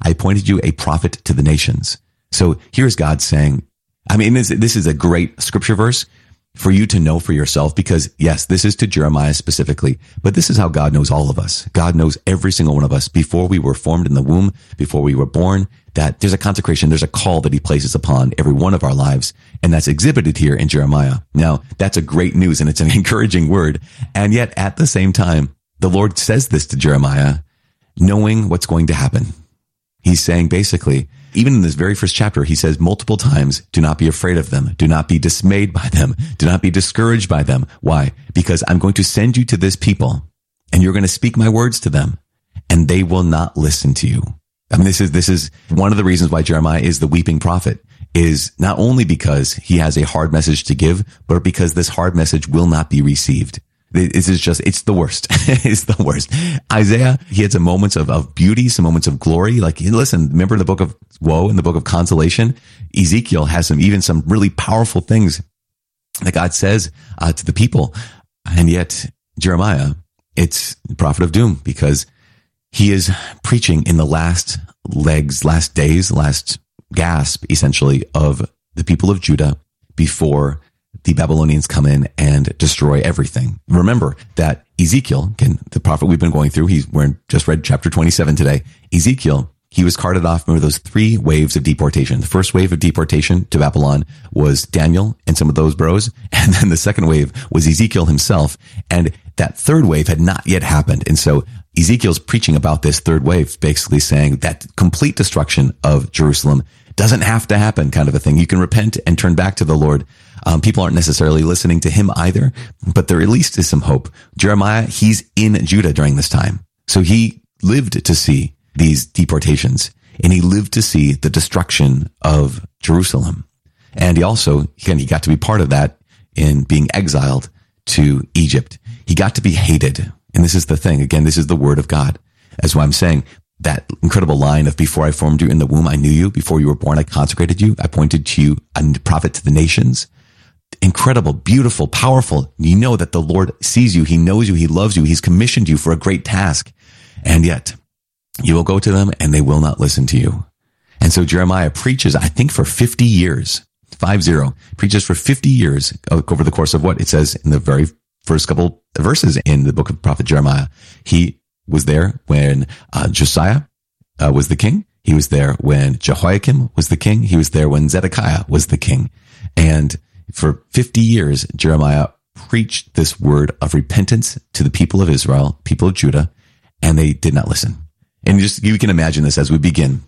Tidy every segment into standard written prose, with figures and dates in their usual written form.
I appointed you a prophet to the nations. So here's God saying, I mean, this is a great scripture verse for you to know for yourself, because yes, this is to Jeremiah specifically, but this is how God knows all of us. God knows every single one of us before we were formed in the womb, before we were born, that there's a consecration, there's a call that he places upon every one of our lives. And that's exhibited here in Jeremiah. Now, that's a great news and it's an encouraging word. And yet at the same time, the Lord says this to Jeremiah, knowing what's going to happen. He's saying basically, even in this very first chapter, he says multiple times, do not be afraid of them. Do not be dismayed by them. Do not be discouraged by them. Why? Because I'm going to send you to this people and you're going to speak my words to them and they will not listen to you. I mean, this is one of the reasons why Jeremiah is the weeping prophet, is not only because he has a hard message to give, but because this hard message will not be received. This is just, it's the worst. It's the worst. Isaiah, he had some moments of beauty, some moments of glory. Like, listen, remember the book of woe and the book of consolation? Ezekiel has some really powerful things that God says to the people. And yet Jeremiah, it's the prophet of doom, because he is preaching in the last legs, last days, last gasp, essentially, of the people of Judah before the Babylonians come in and destroy everything. Remember that Ezekiel, again, the prophet we've been going through, we're just read chapter 27 today. Ezekiel, he was carted off. Remember those 3 waves of deportation. The first wave of deportation to Babylon was Daniel and some of those bros. And then the second wave was Ezekiel himself. And that third wave had not yet happened. And so Ezekiel's preaching about this third wave, basically saying that complete destruction of Jerusalem doesn't have to happen, kind of a thing. You can repent and turn back to the Lord. People aren't necessarily listening to him either, but there at least is some hope. Jeremiah, he's in Judah during this time. So he lived to see these deportations and he lived to see the destruction of Jerusalem. And he also, again, he got to be part of that in being exiled to Egypt. He got to be hated. And this is the thing. Again, this is the word of God. That's why I'm saying that incredible line of, before I formed you in the womb, I knew you. Before you were born, I consecrated you. I appointed to you a prophet to the nations. Incredible, beautiful, powerful. You know that the Lord sees you. He knows you. He loves you. He's commissioned you for a great task. And yet you will go to them and they will not listen to you. And so Jeremiah preaches, I think for 50 years, 50, preaches for 50 years over the course of what it says in the very first couple verses in the book of prophet Jeremiah. He was there when Josiah was the king. He was there when Jehoiakim was the king. He was there when Zedekiah was the king. And for 50 years, Jeremiah preached this word of repentance to the people of Israel, people of Judah, and they did not listen. And you can imagine this as we begin.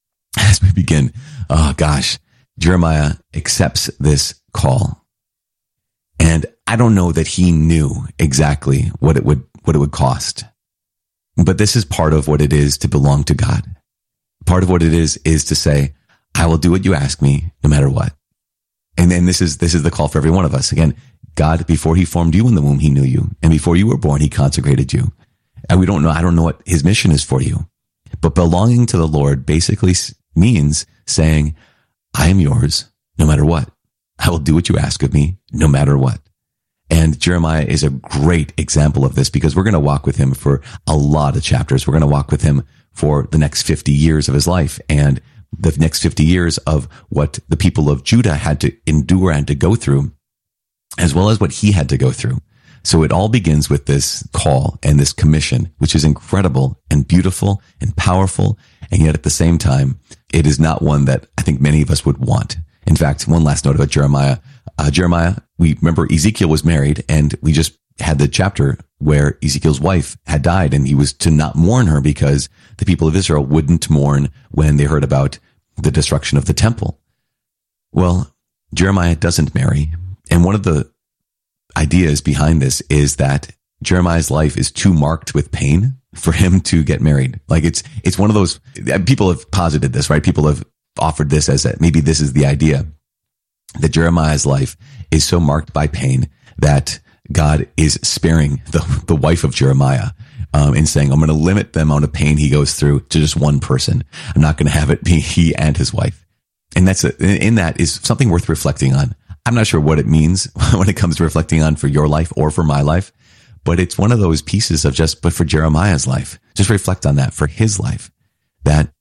Oh gosh, Jeremiah accepts this call. And I don't know that he knew exactly what it would cost. But this is part of what it is to belong to God. Part of what it is to say, I will do what you ask me no matter what. And then this is the call for every one of us. Again, God, before he formed you in the womb, he knew you. And before you were born, he consecrated you. And I don't know what his mission is for you. But belonging to the Lord basically means saying, I am yours no matter what. I will do what you ask of me no matter what. And Jeremiah is a great example of this, because we're going to walk with him for a lot of chapters. We're going to walk with him for the next 50 years of his life, and the next 50 years of what the people of Judah had to endure and to go through, as well as what he had to go through. So it all begins with this call and this commission, which is incredible and beautiful and powerful. And yet at the same time, it is not one that I think many of us would want. In fact, one last note about Jeremiah. We remember Ezekiel was married, and we just had the chapter where Ezekiel's wife had died, and he was to not mourn her because the people of Israel wouldn't mourn when they heard about the destruction of the temple. Well, Jeremiah doesn't marry. And one of the ideas behind this is that Jeremiah's life is too marked with pain for him to get married. Like it's one of those, people have posited this, right? People have offered this as maybe this is the idea, that Jeremiah's life is so marked by pain that God is sparing the wife of Jeremiah, and saying, I'm going to limit the amount of pain he goes through to just one person. I'm not going to have it be he and his wife. And in that is something worth reflecting on. I'm not sure what it means when it comes to reflecting on for your life or for my life, but it's one of those pieces of but for Jeremiah's life, just reflect on that for his life, that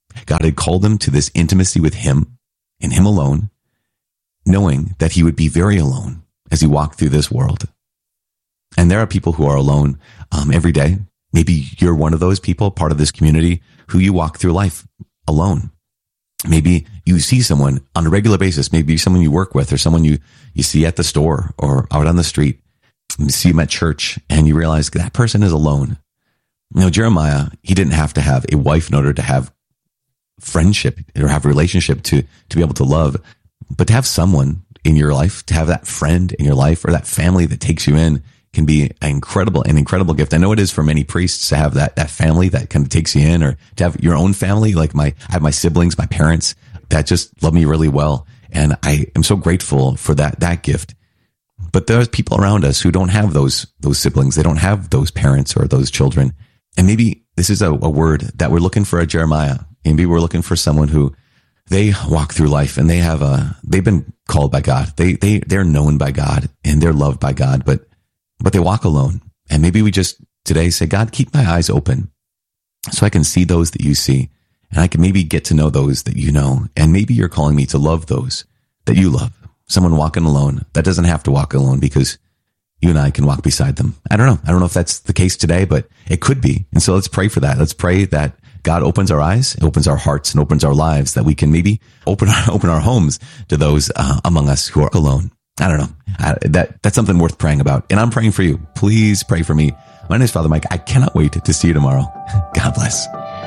God had called him to this intimacy with him and him alone, knowing that he would be very alone as he walked through this world. And there are people who are alone every day. Maybe you're one of those people, part of this community, who you walk through life alone. Maybe you see someone on a regular basis, maybe someone you work with or someone you see at the store or out on the street. You see them at church and you realize that person is alone. You know, Jeremiah, he didn't have to have a wife in order to have friendship or have a relationship to be able to love, but to have someone in your life, to have that friend in your life or that family that takes you in can be an incredible gift. I know it is for many priests to have that family that kind of takes you in, or to have your own family. Like I have my siblings, my parents that just love me really well. And I am so grateful for that gift. But there's people around us who don't have those siblings. They don't have those parents or those children. And maybe this is a word that we're looking for at Jeremiah. Maybe we're looking for someone who they walk through life and they've been called by God. They're known by God and they're loved by God, but they walk alone. And maybe we just today say, God, keep my eyes open so I can see those that you see. And I can maybe get to know those that you know. And maybe you're calling me to love those that you love. Someone walking alone that doesn't have to walk alone because you and I can walk beside them. I don't know. I don't know if that's the case today, but it could be. And so let's pray for that. Let's pray that God opens our eyes, opens our hearts, and opens our lives, that we can maybe open our homes to those among us who are alone. I don't know. That's something worth praying about. And I'm praying for you. Please pray for me. My name is Father Mike. I cannot wait to see you tomorrow. God bless.